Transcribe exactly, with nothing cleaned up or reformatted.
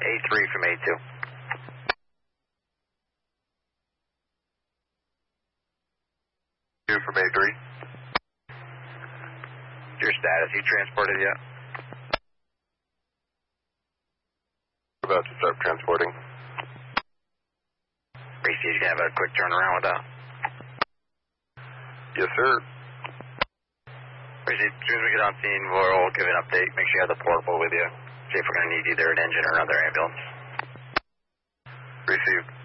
A three from A two. two from A three. Your status, you transported yet? About to start transporting. Racy, you gonna have a quick turnaround with that? Yes, sir. Racy, as soon as we get on scene, we'll give an update. Make sure you have the portable with you. See if we're gonna need either an engine or another ambulance. Received.